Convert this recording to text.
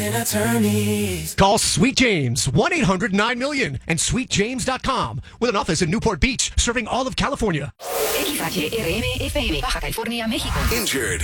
Attorneys. Call Sweet James, 1-800-9-million, and sweetjames.com, with an office in Newport Beach, serving all of California. XHRM FM, Baja California, México. Injured.